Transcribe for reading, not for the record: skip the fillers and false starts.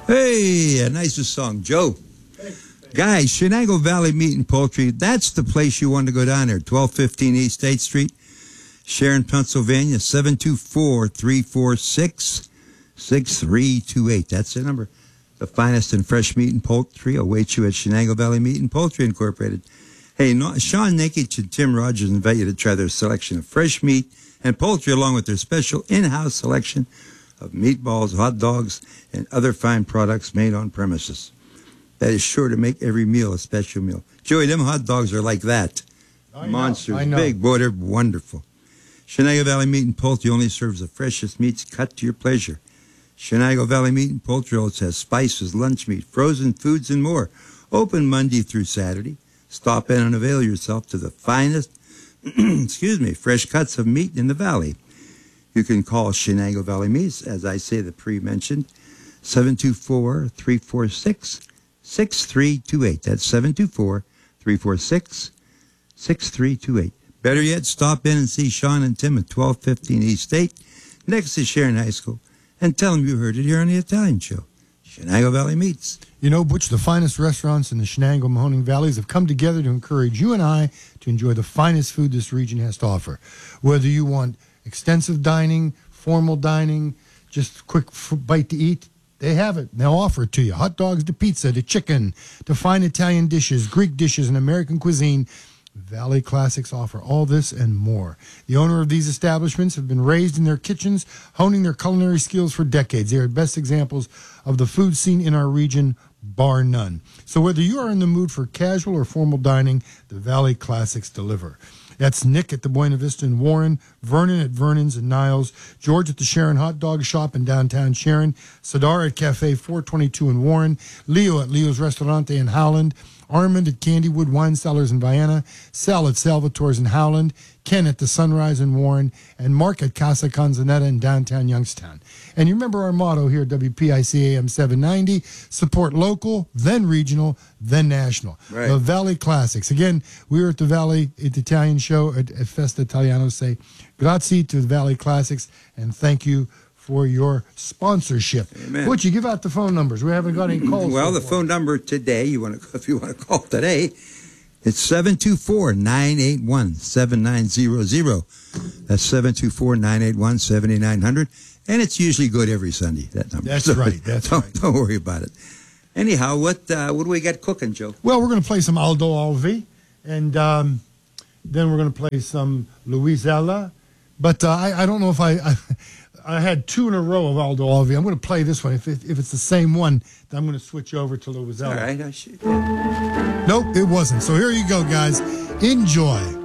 Hey, a nicer song, Joe. Guys, Shenango Valley Meat and Poultry, that's the place you want to go down there. 1215 East 8th Street, Sharon, Pennsylvania, 724-346-6328. That's the number. The finest in fresh meat and poultry awaits you at Shenango Valley Meat and Poultry Incorporated. Hey, Sean Nakich and Tim Rogers invite you to try their selection of fresh meat and poultry along with their special in-house selection of meatballs, hot dogs, and other fine products made on premises. That is sure to make every meal a special meal. Joey, them hot dogs are like that. Monsters, I know. big, boy, they're wonderful. Shenango Valley Meat and Poultry only serves the freshest meats cut to your pleasure. Shenango Valley Meat and Poultry also has spices, lunch meat, frozen foods, and more. Open Monday through Saturday. Stop in and avail yourself to the finest, fresh cuts of meat in the valley. You can call Shenango Valley Meats, as I say, the pre-mentioned, 724-346-6328. That's 724-346-6328. Better yet, stop in and see Sean and Tim at 1215 East State, next to Sharon High School, and tell them you heard it here on the Italian Show. Shenango Valley Meats. You know, Butch, the finest restaurants in the Shenango Mahoning Valleys have come together to encourage you and I to enjoy the finest food this region has to offer. Whether you want extensive dining, formal dining, just a quick bite to eat, they have it. They'll offer it to you. Hot dogs to pizza to chicken to fine Italian dishes, Greek dishes, and American cuisine. Valley Classics offer all this and more. The owner of these establishments have been raised in their kitchens, honing their culinary skills for decades. They are best examples of the food scene in our region, bar none. So whether you are in the mood for casual or formal dining, the Valley Classics deliver. That's Nick at the Buena Vista in Warren, Vernon at Vernon's in Niles, George at the Sharon Hot Dog Shop in downtown Sharon, Sadar at Cafe 422 in Warren, Leo at Leo's Restaurante in Howland, Armand at Candywood Wine Cellars in Vienna, Sal at Salvatore's in Howland, Ken at the Sunrise in Warren, and Mark at Casa Canzanetta in downtown Youngstown. And you remember our motto here at WPIC AM 790, support local, then regional, then national. Right. The Valley Classics. Again, we are at the Valley Italian Show at Festa Italiano. Say grazie to the Valley Classics, and thank you for your sponsorship. Amen. Butch, you give out the phone numbers. We haven't got any calls. Well, the phone number today, if you want to call today, it's 724-981-7900. That's 724-981-7900. And it's usually good every Sunday, that number. That's right. That's right. Don't worry about it. Anyhow, what do we got cooking, Joe? Well, we're going to play some Aldo Alvi, and then we're going to play some Luisella. But I don't know if I had two in a row of Aldo Alvi. I'm going to play this one. If it's the same one, then I'm going to switch over to Luisella. All right. Nope, it wasn't. So here you go, guys. Enjoy.